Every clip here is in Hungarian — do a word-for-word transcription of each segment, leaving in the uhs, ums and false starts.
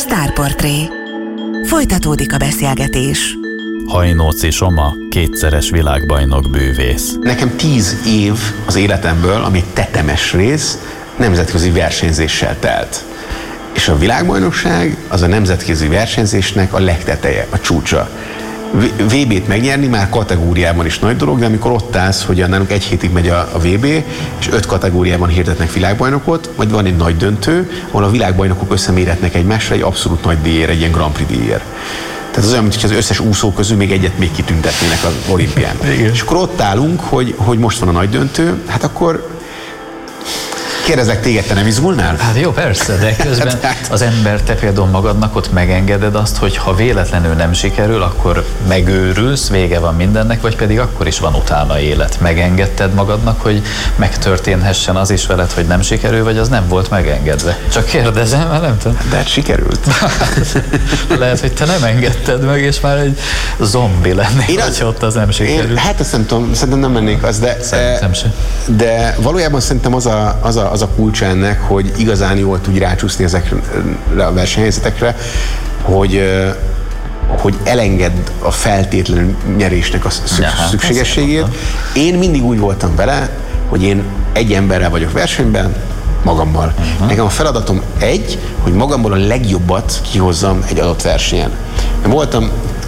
Sztárportré. Folytatódik a beszélgetés. Hajnóci Soma, kétszeres világbajnok bűvész. Nekem tíz év az életemből, ami tetemes rész, nemzetközi versenyzéssel telt. És a világbajnokság az a nemzetközi versenyzésnek a legteteje, a csúcsa. vé bét megnyerni már kategóriában is nagy dolog, de amikor ott állsz, hogy nálunk egy hétig megy a, a vé bé, és öt kategóriában hirdetnek világbajnokot, vagy van egy nagy döntő, ahol a világbajnokok összeméretnek egymásra egy abszolút nagy díjért, egy ilyen Grand Prix díjért. Tehát az olyan, mint hogy az összes úszó közül még egyet még kitüntetnének az olimpián. És akkor ott állunk, hogy, hogy most van a nagy döntő, hát akkor kérdezlek téged, te nem izgulnál? Hát jó, persze, de közben az ember, te például magadnak ott megengeded azt, hogy ha véletlenül nem sikerül, akkor megőrülsz, vége van mindennek, vagy pedig akkor is van utána élet. Megengedted magadnak, hogy megtörténhessen az is veled, hogy nem sikerül, vagy az nem volt megengedve? Csak kérdezem, mert nem tudom. De hát sikerült. Lehet, hogy te nem engedted meg, és már egy zombi lennék, hogy ott az nem sikerül. Én, hát azt nem tudom, szerintem nem mennék az, de, szerintem sem. De valójában szerintem az a, az a az a kulcsa ennek, hogy igazán jól tudj rácsúszni ezekre a versenyhelyzetekre, hogy, hogy elengedd a feltétlenül nyerésnek a szükségességét. Én mindig úgy voltam vele, hogy én egy emberrel vagyok versenyben, magammal. Uh-huh. Nekem a feladatom egy, hogy magamból a legjobbat kihozzam egy adott versenyen. Voltam,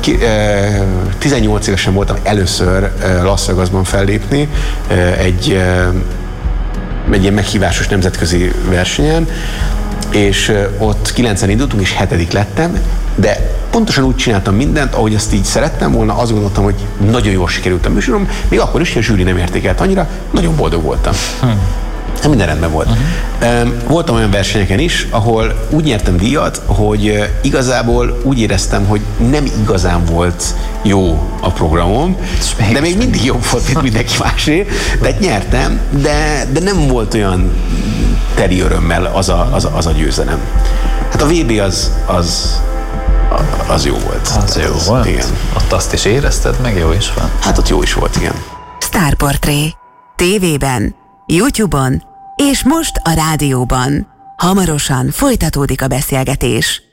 tizennyolc évesen voltam először Las Vegasban fellépni egy egy ilyen meghívásos nemzetközi versenyen, és ott kilencen indultunk, és hetedik lettem, de pontosan úgy csináltam mindent, ahogy azt így szerettem volna, azt gondoltam, hogy nagyon jól sikerült a műsorom, még akkor is, hogy a zsűri nem értékelt annyira, nagyon boldog voltam. Hmm. Minden rendben volt. Uh-huh. Voltam olyan versenyeken is, ahol úgy nyertem díjat, hogy igazából úgy éreztem, hogy nem igazán volt jó a programom, de még mindig jobb volt, mint mindenki másé. De nyertem, de, de nem volt olyan teri örömmel az a, az a, az a győzelem. Hát a vé bé az, az, az jó volt. Az jó az, volt? Igen. Ott azt is érezted, meg jó is van. Hát ott jó is volt, igen. Sztárportré. tévében, YouTube-on és most a rádióban. Hamarosan folytatódik a beszélgetés.